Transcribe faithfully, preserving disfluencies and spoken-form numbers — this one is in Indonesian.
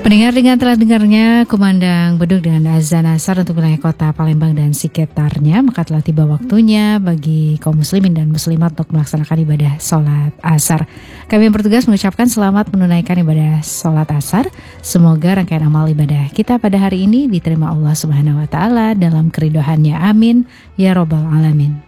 Pendengar, dengan telah dengarnya kumandang beduk dengan azan asar untuk wilayah kota Palembang dan sekitarnya, maka telah tiba waktunya bagi kaum muslimin dan muslimat untuk melaksanakan ibadah sholat asar. Kami yang bertugas mengucapkan selamat menunaikan ibadah sholat asar. Semoga rangkaian amal ibadah kita pada hari ini diterima Allah Subhanahu wa Ta'ala dalam keridhaannya. Amin ya Rabbal Alamin.